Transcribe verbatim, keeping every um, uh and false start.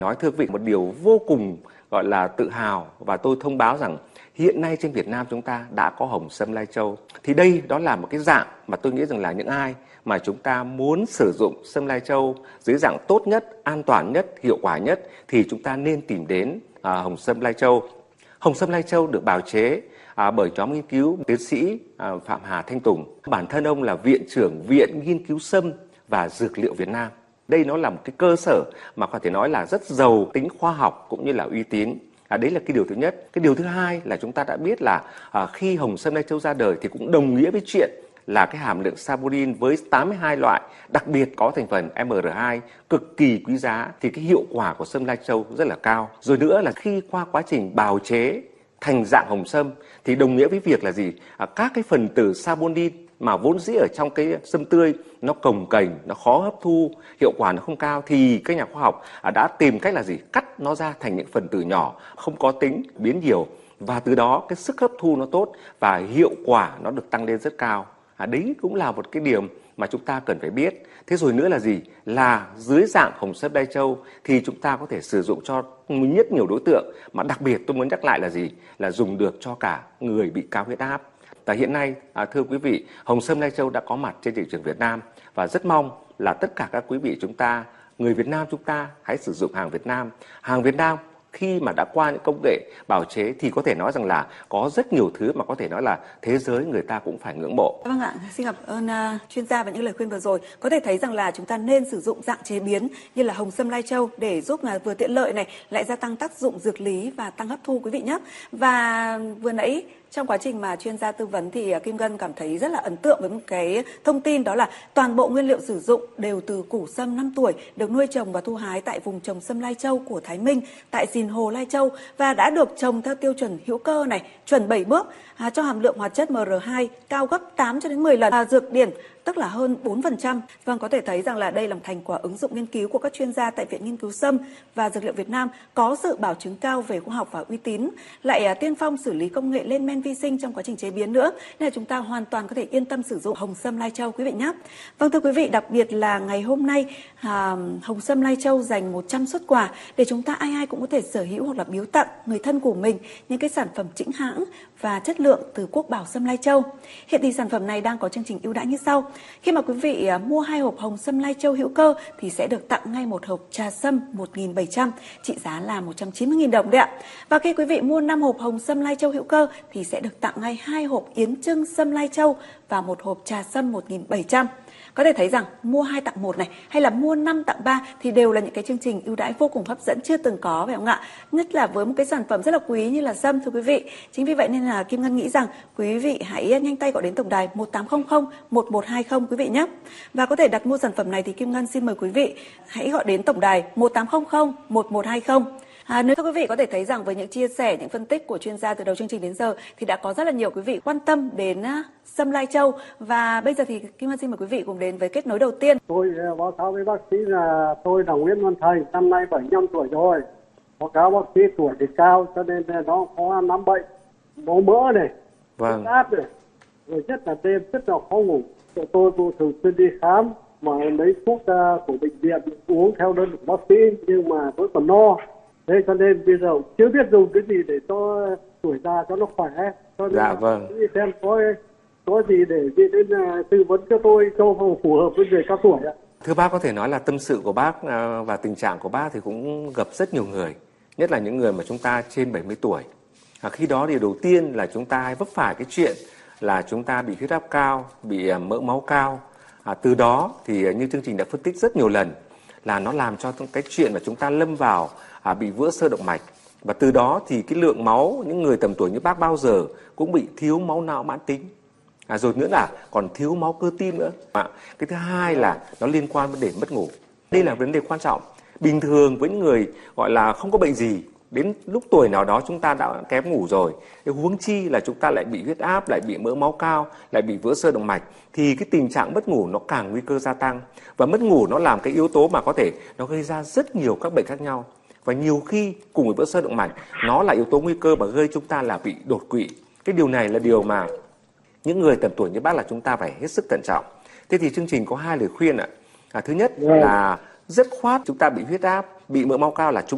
Nói thưa quý vị một điều vô cùng gọi là tự hào và tôi thông báo rằng hiện nay trên Việt Nam chúng ta đã có hồng sâm lai châu. Thì đây đó là một cái dạng mà tôi nghĩ rằng là những ai mà chúng ta muốn sử dụng sâm lai châu dưới dạng tốt nhất, an toàn nhất, hiệu quả nhất thì chúng ta nên tìm đến à, hồng sâm lai châu. Hồng sâm lai châu được bào chế à, bởi nhóm nghiên cứu tiến sĩ à, Phạm Hà Thanh Tùng. Bản thân ông là Viện trưởng Viện Nghiên cứu Sâm và Dược liệu Việt Nam. Đây nó là một cái cơ sở mà có thể nói là rất giàu tính khoa học cũng như là uy tín. À, đấy là cái điều thứ nhất. Cái điều thứ hai là chúng ta đã biết là à, khi hồng sâm lai châu ra đời thì cũng đồng nghĩa với chuyện là cái hàm lượng saponin với tám mươi hai loại, đặc biệt có thành phần em rờ hai cực kỳ quý giá, thì cái hiệu quả của sâm lai châu rất là cao. Rồi nữa là khi qua quá trình bào chế thành dạng hồng sâm thì đồng nghĩa với việc là gì? À, các cái phần tử saponin mà vốn dĩ ở trong cái sâm tươi nó cồng kềnh, nó khó hấp thu, hiệu quả nó không cao, thì các nhà khoa học đã tìm cách là gì? Cắt nó ra thành những phần tử nhỏ, không có tính biến nhiều, và từ đó cái sức hấp thu nó tốt và hiệu quả nó được tăng lên rất cao. À, đấy cũng là một cái điểm mà chúng ta cần phải biết. Thế rồi nữa là gì? Là dưới dạng hồng sâm lai châu thì chúng ta có thể sử dụng cho rất nhiều đối tượng, mà đặc biệt tôi muốn nhắc lại là gì? Là dùng được cho cả người bị cao huyết áp. Và hiện nay, à, thưa quý vị, hồng sâm lai châu đã có mặt trên thị trường Việt Nam và rất mong là tất cả các quý vị chúng ta, người Việt Nam chúng ta hãy sử dụng hàng Việt Nam. Hàng Việt Nam khi mà đã qua những công nghệ bào chế thì có thể nói rằng là có rất nhiều thứ mà có thể nói là thế giới người ta cũng phải ngưỡng mộ. Vâng ạ, xin cảm ơn uh, chuyên gia và những lời khuyên vừa rồi. Có thể thấy rằng là chúng ta nên sử dụng dạng chế biến như là hồng sâm lai châu để giúp là vừa tiện lợi này, lại gia tăng tác dụng dược lý và tăng hấp thu quý vị nhé. Và vừa nãy trong quá trình mà chuyên gia tư vấn thì Kim Ngân cảm thấy rất là ấn tượng với một cái thông tin, đó là toàn bộ nguyên liệu sử dụng đều từ củ sâm năm tuổi, được nuôi trồng và thu hái tại vùng trồng sâm lai châu của Thái Minh, tại Sìn Hồ, Lai Châu, và đã được trồng theo tiêu chuẩn hữu cơ này, chuẩn bảy bước, à, cho hàm lượng hoạt chất em rờ hai cao gấp tám cho đến mười lần, à, dược điển tức là hơn bốn phần trăm. Vâng, có thể thấy rằng là đây là một thành quả ứng dụng nghiên cứu của các chuyên gia tại Viện Nghiên cứu Sâm và Dược liệu Việt Nam, có sự bảo chứng cao về khoa học và uy tín, lại à, tiên phong xử lý công nghệ lên men vi sinh trong quá trình chế biến nữa, nên là chúng ta hoàn toàn có thể yên tâm sử dụng hồng sâm lai châu quý vị nhé. Vâng, thưa quý vị, đặc biệt là ngày hôm nay à, hồng sâm lai châu dành một trăm suất quà để chúng ta ai ai cũng có thể sở hữu hoặc là biếu tặng người thân của mình những cái sản phẩm chính hãng và chất lượng từ Quốc Bảo Sâm Lai Châu. Hiện thì sản phẩm này đang có chương trình ưu đãi như sau: khi mà quý vị mua hai hộp hồng sâm lai châu hữu cơ thì sẽ được tặng ngay một hộp trà sâm một nghìn bảy trăm, trị giá là một trăm chín mươi nghìn đồng đấy ạ. Và khi quý vị mua năm hộp hồng sâm lai châu hữu cơ thì sẽ được tặng ngay hai hộp yến trưng sâm lai châu và một hộp trà sâm một nghìn bảy trăm. Có thể thấy rằng mua hai tặng một này hay là mua năm tặng ba thì đều là những cái chương trình ưu đãi vô cùng hấp dẫn chưa từng có, phải không ạ? Nhất là với một cái sản phẩm rất là quý như là sâm, thưa quý vị. Chính vì vậy nên là Kim Ngân nghĩ rằng quý vị hãy nhanh tay gọi đến tổng đài một tám không không một một hai không quý vị nhé. Và có thể đặt mua sản phẩm này thì Kim Ngân xin mời quý vị hãy gọi đến tổng đài một tám không không một một hai không. À, nếu thưa quý vị có thể thấy rằng với những chia sẻ, những phân tích của chuyên gia từ đầu chương trình đến giờ thì đã có rất là nhiều quý vị quan tâm đến uh, sâm lai châu, và bây giờ thì Kim Ngân xin mời quý vị cùng đến với kết nối đầu tiên. Tôi báo cáo với bác sĩ là tôi là Nguyễn Văn Thành, năm nay bảy mươi lăm tuổi rồi. Báo cáo bác sĩ tuổi thì cao cho nên nó có năm bệnh, máu mỡ này, vâng. áp này, rồi nhất là đêm rất là khó ngủ. Tôi cũng thường xuyên đi khám mà lấy thuốc uh, của bệnh viện uống theo đơn của bác sĩ, nhưng mà tôi còn no. Thế cho nên bây giờ chưa biết dùng cái gì để cho tuổi già cho nó khỏe. Cho nên dạ vâng. Xem có có gì để đi đến uh, tư vấn cho tôi cho phù hợp với người cao tuổi ạ. Thưa bác, có thể nói là tâm sự của bác uh, và tình trạng của bác thì cũng gặp rất nhiều người, nhất là những người mà chúng ta trên bảy mươi tuổi. À, khi đó thì đầu tiên là chúng ta hay vấp phải cái chuyện là chúng ta bị huyết áp cao, bị uh, mỡ máu cao. À, từ đó thì uh, như chương trình đã phân tích rất nhiều lần là nó làm cho cái chuyện mà chúng ta lâm vào à, bị vỡ xơ động mạch, và từ đó thì cái lượng máu những người tầm tuổi như bác bao giờ cũng bị thiếu máu não mãn tính, à, rồi nữa là còn thiếu máu cơ tim nữa. À, cái thứ hai là nó liên quan đến mất ngủ. Đây là vấn đề quan trọng. Bình thường với những người gọi là không có bệnh gì, đến lúc tuổi nào đó chúng ta đã kém ngủ rồi, cái huống chi là chúng ta lại bị huyết áp, lại bị mỡ máu cao, lại bị vỡ xơ động mạch, thì cái tình trạng mất ngủ nó càng nguy cơ gia tăng. Và mất ngủ nó làm cái yếu tố mà có thể nó gây ra rất nhiều các bệnh khác nhau. Và nhiều khi cùng với vỡ xơ động mạch, nó là yếu tố nguy cơ mà gây chúng ta là bị đột quỵ. Cái điều này là điều mà những người tầm tuổi như bác là chúng ta phải hết sức cẩn trọng. Thế thì chương trình có hai lời khuyên ạ. À, thứ nhất là dứt khoát chúng ta bị huyết áp, bị mỡ máu cao là chúng